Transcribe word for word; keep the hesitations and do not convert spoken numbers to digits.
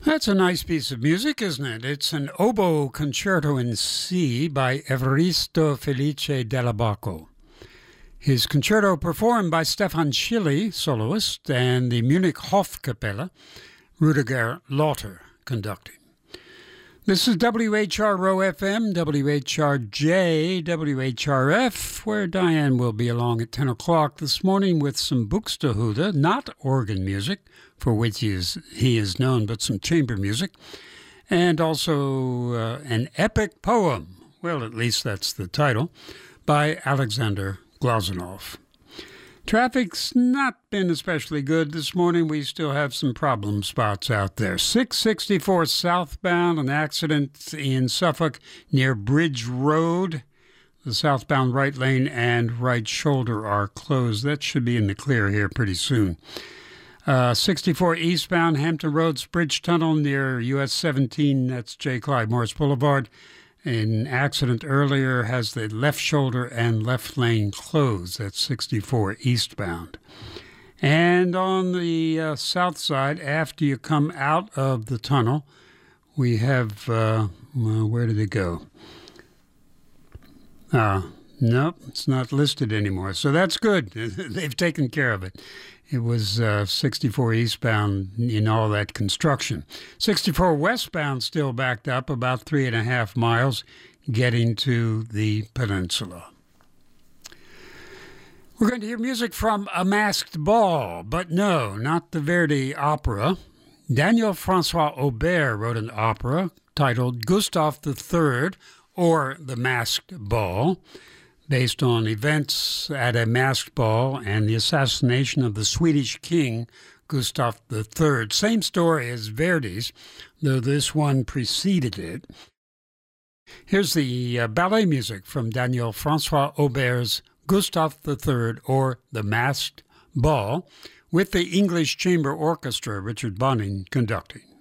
That's a nice piece of music, isn't it? It's an oboe concerto in C by Evaristo Felice Dell'Abaco. His concerto performed by Stefan Schilly, soloist, and the Munich Hofkapelle, Rudiger Lauter, conducting. This is W H R O F M, W H R J, W H R F, where Diane will be along at ten o'clock this morning with some Buxtehude, not organ music, for which he is, he is known, but some chamber music, and also uh, an epic poem, well, at least that's the title, by Alexander Glazunov. Traffic's not been especially good this morning. We still have some problem spots out there. six sixty-four southbound, an accident in Suffolk near Bridge Road. The southbound right lane and right shoulder are closed. That should be in the clear here pretty soon. Uh, sixty-four eastbound, Hampton Roads Bridge Tunnel near U S seventeen, that's J. Clyde Morris Boulevard. An accident earlier has the left shoulder and left lane closed. That's sixty-four eastbound. And on the uh, south side, after you come out of the tunnel, we have, uh, well, where did it go? Uh, nope, it's not listed anymore. So that's good. They've taken care of it. It was uh, sixty-four eastbound in all that construction. sixty-four westbound still backed up about three and a half miles getting to the peninsula. We're going to hear music from A Masked Ball, but no, not the Verdi opera. Daniel Francois Aubert wrote an opera titled Gustav the Third, or The Masked Ball, based on events at a masked ball and the assassination of the Swedish king, Gustav the Third. Same story as Verdi's, though this one preceded it. Here's the uh, ballet music from Daniel Francois Aubert's Gustav the Third, or The Masked Ball, with the English Chamber Orchestra, Richard Bonning, conducting.